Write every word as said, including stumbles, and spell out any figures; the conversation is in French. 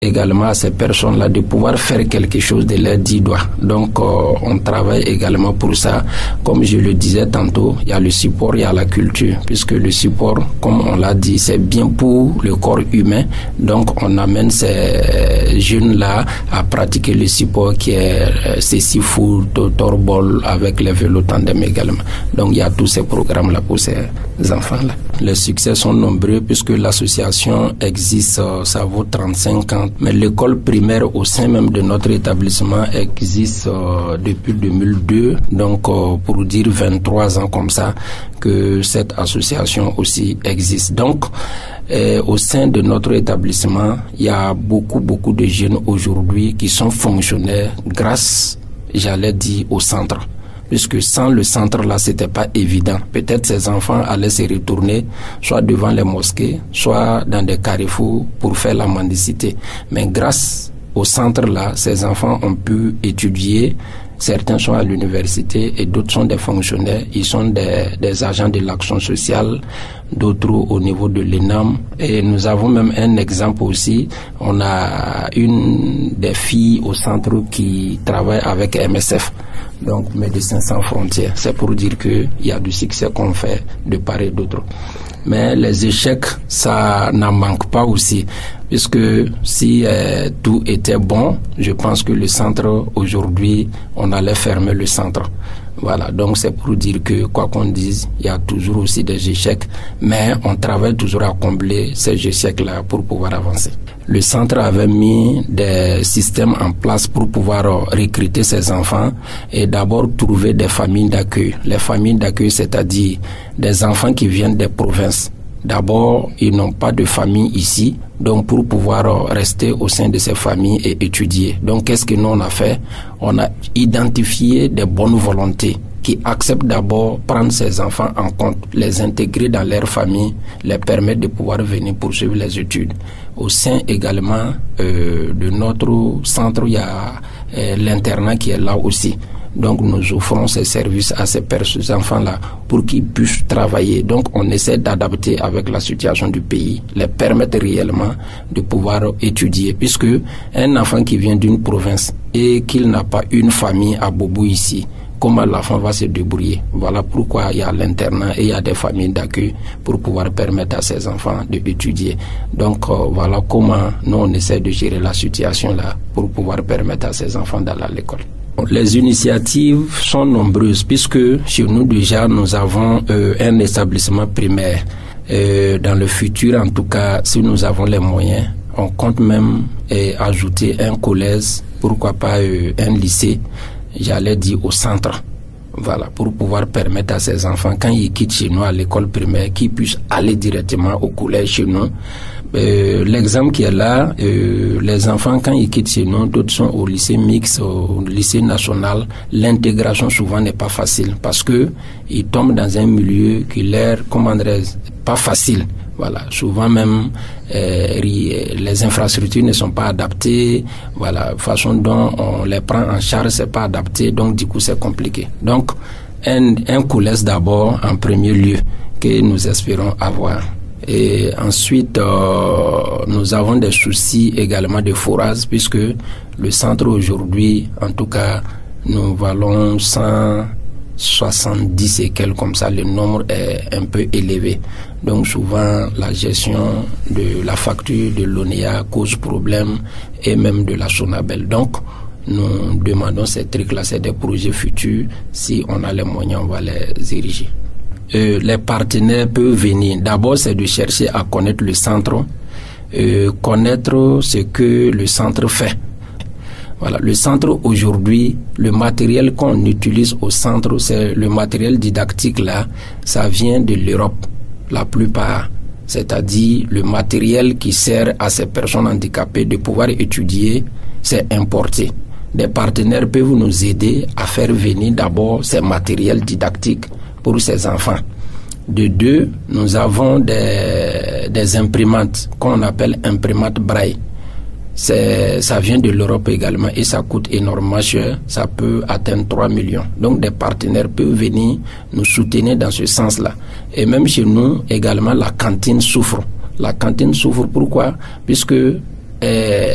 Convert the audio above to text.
également à ces personnes-là de pouvoir faire quelque chose de leurs dix doigts. Donc, euh, on travaille également pour ça. Comme je le disais tantôt, il y a le support, il y a la culture, puisque le support, comme on l'a dit, c'est bien pour le corps humain. Donc, on amène ces jeunes-là à pratiquer le support qui est euh, Ceci Foot, Torbol, avec les vélos tandem également. Donc, il y a tous ces programmes-là pour ces enfants-là. Les succès sont nombreux puisque l'association existe, euh, ça vaut trente-cinq ans. Mais l'école primaire au sein même de notre établissement existe euh, depuis deux mille deux, donc euh, pour dire vingt-trois ans comme ça que cette association aussi existe. Donc euh, au sein de notre établissement, il y a beaucoup beaucoup de jeunes aujourd'hui qui sont fonctionnaires grâce, j'allais dire, au centre. Puisque sans le centre là, c'était pas évident. Peut-être ces enfants allaient se retourner soit devant les mosquées, soit dans des carrefours pour faire la mendicité. Mais grâce au centre là, ces enfants ont pu étudier. Certains sont à l'université et d'autres sont des fonctionnaires. Ils sont des, des agents de l'action sociale, d'autres au niveau de l'E N A M. Et nous avons même un exemple aussi. On a une des filles au centre qui travaille avec M S F. Donc, Médecins sans frontières. C'est pour dire qu'il y a du succès qu'on fait de part et d'autre. Mais les échecs, ça n'en manque pas aussi. Puisque si euh, tout était bon, je pense que le centre, aujourd'hui, on allait fermer le centre. Voilà, donc c'est pour dire que, quoi qu'on dise, il y a toujours aussi des échecs, mais on travaille toujours à combler ces échecs-là pour pouvoir avancer. Le centre avait mis des systèmes en place pour pouvoir recruter ces enfants et d'abord trouver des familles d'accueil. Les familles d'accueil, c'est-à-dire des enfants qui viennent des provinces. D'abord, ils n'ont pas de famille ici, donc pour pouvoir rester au sein de ces familles et étudier. Donc, qu'est-ce que nous on a fait? On a identifié des bonnes volontés qui acceptent d'abord prendre ces enfants en compte, les intégrer dans leur famille, les permettre de pouvoir venir poursuivre les études. Au sein également euh, de notre centre, il y a euh, l'internat qui est là aussi. Donc nous offrons ces services à ces, ces enfants-là pour qu'ils puissent travailler. Donc on essaie d'adapter avec la situation du pays, les permettre réellement de pouvoir étudier. Puisque un enfant qui vient d'une province et qu'il n'a pas une famille à Bobo ici, comment l'enfant va se débrouiller? Voilà pourquoi il y a l'internat et il y a des familles d'accueil pour pouvoir permettre à ces enfants d'étudier. Donc euh, voilà comment nous on essaie de gérer la situation là pour pouvoir permettre à ces enfants d'aller à l'école. Les initiatives sont nombreuses puisque chez nous déjà nous avons euh, un établissement primaire. Euh, dans le futur en tout cas, si nous avons les moyens, on compte même euh, ajouter un collège, pourquoi pas euh, un lycée, j'allais dire au centre. Voilà, pour pouvoir permettre à ces enfants, quand ils quittent chez nous à l'école primaire, qu'ils puissent aller directement au collège chez nous. Euh, l'exemple qui est là, euh, les enfants quand ils quittent chez nous, d'autres sont au lycée mixte, au lycée national, l'intégration souvent n'est pas facile parce que ils tombent dans un milieu qui leur, comment dirais-je, pas facile. Voilà, souvent même euh, les infrastructures ne sont pas adaptées. Voilà, la façon dont on les prend en charge c'est pas adapté, donc du coup c'est compliqué. Donc un, un collège d'abord en premier lieu que nous espérons avoir. Et ensuite, euh, nous avons des soucis également de forage puisque le centre aujourd'hui, en tout cas, nous valons cent soixante-dix et quelques comme ça, le nombre est un peu élevé. Donc souvent, la gestion de la facture de l'O N E A cause problème et même de la Sonabel. Donc, nous demandons ces trucs-là, c'est des projets futurs. Si on a les moyens, on va les ériger. Euh, les partenaires peuvent venir. D'abord, c'est de chercher à connaître le centre, euh, connaître ce que le centre fait. Voilà, le centre aujourd'hui, le matériel qu'on utilise au centre, c'est le matériel didactique là, ça vient de l'Europe, la plupart. C'est-à-dire le matériel qui sert à ces personnes handicapées de pouvoir étudier, c'est importé. Des partenaires peuvent nous aider à faire venir d'abord ces matériels didactiques pour ces enfants. De deux, nous avons des, des imprimantes qu'on appelle imprimantes braille. C'est, ça vient de l'Europe également et ça coûte énormément cher, ça peut atteindre trois millions. Donc des partenaires peuvent venir nous soutenir dans ce sens-là. Et même chez nous également, la cantine souffre. La cantine souffre pourquoi? Puisque euh,